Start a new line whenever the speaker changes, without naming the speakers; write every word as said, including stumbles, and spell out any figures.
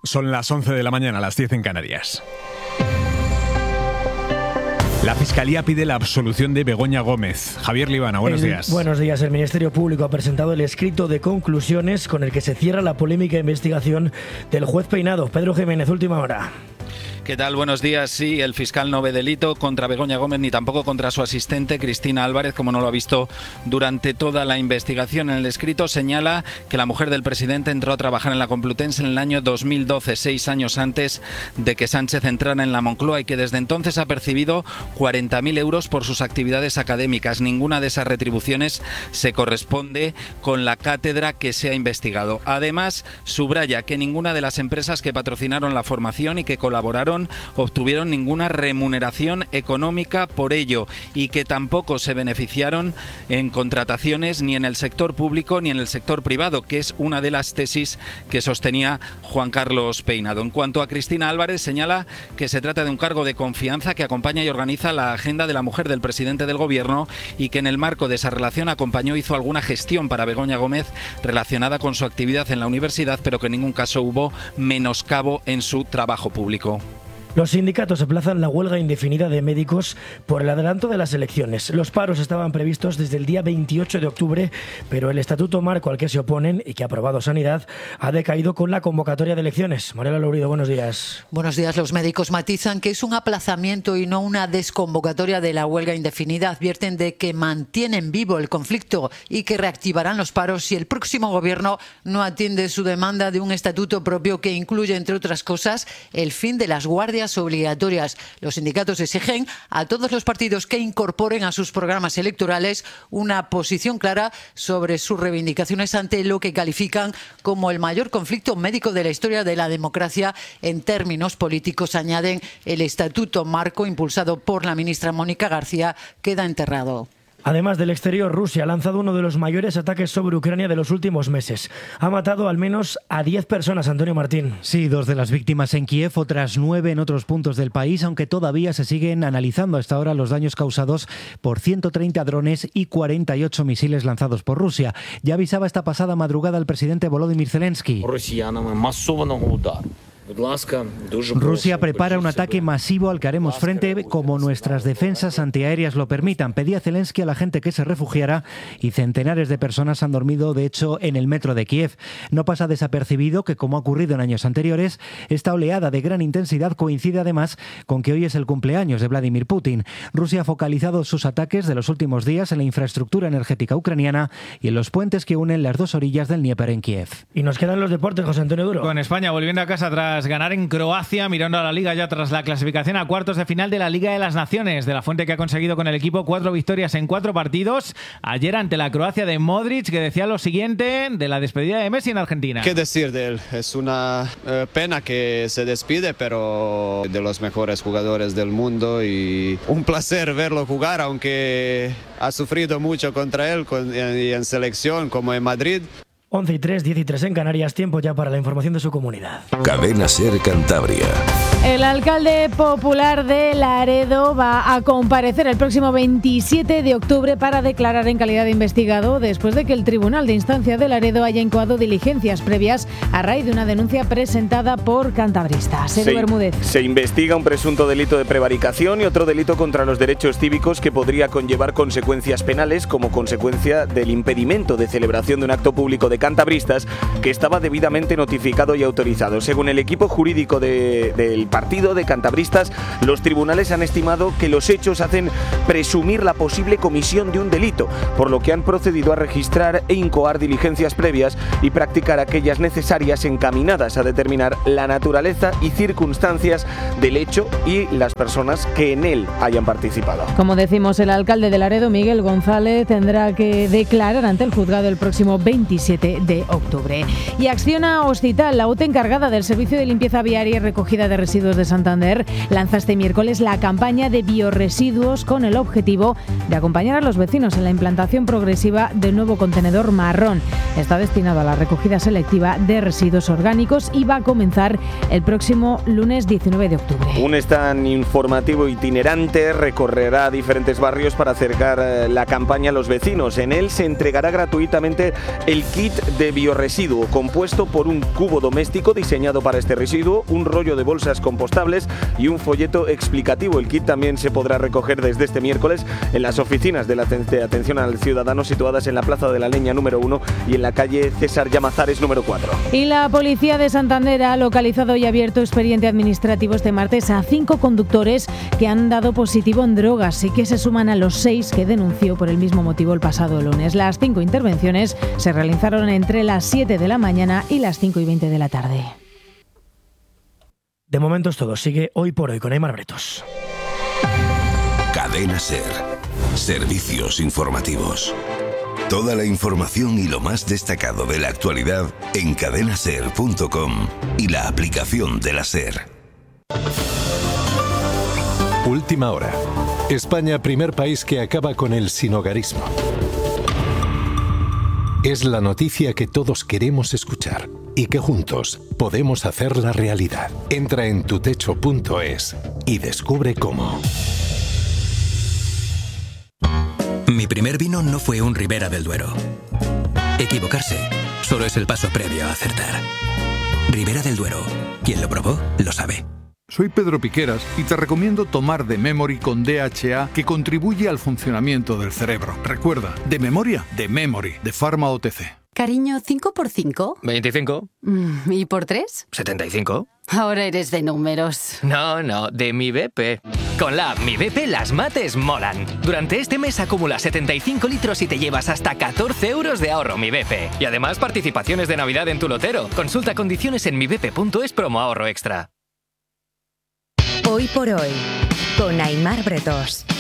Son las once de la mañana, las diez en Canarias. La Fiscalía pide la absolución de Begoña Gómez. Javier Libana, buenos
el,
días.
Buenos días. El Ministerio Público ha presentado el escrito de conclusiones con el que se cierra la polémica investigación del juez Peinado. Pedro Jiménez, última hora.
¿Qué tal? Buenos días. Sí, el fiscal no ve delito contra Begoña Gómez ni tampoco contra su asistente Cristina Álvarez, como no lo ha visto durante toda la investigación. En el escrito señala que la mujer del presidente entró a trabajar en la Complutense en el año dos mil doce, seis años antes de que Sánchez entrara en la Moncloa, y que desde entonces ha percibido cuarenta mil euros por sus actividades académicas. Ninguna de esas retribuciones se corresponde con la cátedra que se ha investigado. Además, subraya que ninguna de las empresas que patrocinaron la formación y que colaboraron obtuvieron ninguna remuneración económica por ello, y que tampoco se beneficiaron en contrataciones ni en el sector público ni en el sector privado, que es una de las tesis que sostenía Juan Carlos Peinado. En cuanto a Cristina Álvarez, señala que se trata de un cargo de confianza que acompaña y organiza la agenda de la mujer del presidente del gobierno, y que en el marco de esa relación acompañó, hizo alguna gestión para Begoña Gómez relacionada con su actividad en la universidad, pero que en ningún caso hubo menoscabo en su trabajo público.
Los sindicatos aplazan la huelga indefinida de médicos por el adelanto de las elecciones. Los paros estaban previstos desde el día veintiocho de octubre, pero el estatuto marco al que se oponen y que ha aprobado Sanidad ha decaído con la convocatoria de elecciones. Mariela Lourido, buenos días.
Buenos días. Los médicos matizan que es un aplazamiento y no una desconvocatoria de la huelga indefinida. Advierten de que mantienen vivo el conflicto y que reactivarán los paros si el próximo gobierno no atiende su demanda de un estatuto propio que incluye, entre otras cosas, el fin de las guardias obligatorias. Los sindicatos exigen a todos los partidos que incorporen a sus programas electorales una posición clara sobre sus reivindicaciones ante lo que califican como el mayor conflicto médico de la historia de la democracia. En términos políticos, añaden, el estatuto marco impulsado por la ministra Mónica García queda enterrado.
Además del exterior, Rusia ha lanzado uno de los mayores ataques sobre Ucrania de los últimos meses. Ha matado al menos a diez personas, Antonio Martín.
Sí, dos de las víctimas en Kiev, otras nueve en otros puntos del país, aunque todavía se siguen analizando hasta ahora los daños causados por ciento treinta drones y cuarenta y ocho misiles lanzados por Rusia. Ya avisaba esta pasada madrugada el presidente Volodymyr Zelensky. Rusia prepara un ataque masivo al que haremos frente como nuestras defensas antiaéreas lo permitan. Pedía Zelensky a la gente que se refugiara, y centenares de personas han dormido, de hecho, en el metro de Kiev. No pasa desapercibido que, como ha ocurrido en años anteriores, esta oleada de gran intensidad coincide además con que hoy es el cumpleaños de Vladimir Putin. Rusia ha focalizado sus ataques de los últimos días en la infraestructura energética ucraniana y en los puentes que unen las dos orillas del Dnieper en Kiev.
Y nos quedan los deportes, José Antonio Duro.
Con España volviendo a casa tras ganar en Croacia, mirando a la Liga ya tras la clasificación a cuartos de final de la Liga de las Naciones. De la Fuente, que ha conseguido con el equipo cuatro victorias en cuatro partidos. Ayer ante la Croacia de Modric, que decía lo siguiente de la despedida de Messi en Argentina.
¿Qué decir de él? Es una eh, pena que se despide, pero de los mejores jugadores del mundo, y un placer verlo jugar, aunque ha sufrido mucho contra él con, y en selección como en Madrid.
once y tres, diez y tres en Canarias, tiempo ya para la información de su comunidad.
Cadena SER Cantabria.
El alcalde popular de Laredo va a comparecer el próximo veintisiete de octubre para declarar en calidad de investigado después de que el Tribunal de Instancia de Laredo haya incoado diligencias previas a raíz de una denuncia presentada por cantabristas. Edu Bermúdez.
Se investiga un presunto delito de prevaricación y otro delito contra los derechos cívicos que podría conllevar consecuencias penales como consecuencia del impedimento de celebración de un acto público de cantabristas que estaba debidamente notificado y autorizado. Según el equipo jurídico de, del partido de cantabristas, los tribunales han estimado que los hechos hacen presumir la posible comisión de un delito, por lo que han procedido a registrar e incoar diligencias previas y practicar aquellas necesarias encaminadas a determinar la naturaleza y circunstancias del hecho y las personas que en él hayan participado.
Como decimos, el alcalde de Laredo, Miguel González, tendrá que declarar ante el juzgado el próximo veintisiete de octubre. Y Acciona Hospital, la U T E encargada del servicio de limpieza viaria y recogida de residuos Residuos de Santander lanza este miércoles la campaña de bioresiduos con el objetivo de acompañar a los vecinos en la implantación progresiva del nuevo contenedor marrón. Está destinado a la recogida selectiva de residuos orgánicos y va a comenzar el próximo lunes diecinueve de octubre.
Un stand informativo itinerante recorrerá diferentes barrios para acercar la campaña a los vecinos. En él se entregará gratuitamente el kit de bioresiduo, compuesto por un cubo doméstico diseñado para este residuo, un rollo de bolsas compostables y un folleto explicativo. El kit también se podrá recoger desde este miércoles en las oficinas de la atención al ciudadano situadas en la Plaza de la Leña número uno y en la calle César Llamazares número cuatro.
Y la policía de Santander ha localizado y abierto expediente administrativo este martes a cinco conductores que han dado positivo en drogas y que se suman a los seis que denunció por el mismo motivo el pasado lunes. Las cinco intervenciones se realizaron entre las siete de la mañana y las cinco y veinte de la tarde.
De momento es todo. Sigue Hoy por Hoy con Aimar Bretos.
Cadena SER. Servicios informativos. Toda la información y lo más destacado de la actualidad en cadena ser punto com y la aplicación de la SER.
Última hora. España, primer país que acaba con el sinhogarismo. Es la noticia que todos queremos escuchar y que juntos podemos hacerla realidad. Entra en tutecho punto es y descubre cómo.
Mi primer vino no fue un Ribera del Duero. Equivocarse solo es el paso previo a acertar. Ribera del Duero. Quien lo probó, lo sabe.
Soy Pedro Piqueras y te recomiendo tomar The Memory con D H A, que contribuye al funcionamiento del cerebro. Recuerda, de memoria, The Memory, de Pharma O T C.
Cariño, ¿cinco por cinco?
veinticinco.
Mm, ¿Y por tres?
setenta y cinco.
Ahora eres de números.
No, no, de Mi B P. Con la app Mi B P las mates molan. Durante este mes acumula setenta y cinco litros y te llevas hasta catorce euros de ahorro Mi B P. Y además participaciones de Navidad en tu lotero. Consulta condiciones en mi b p punto es promo ahorro extra.
Hoy por Hoy, con Aimar Bretos.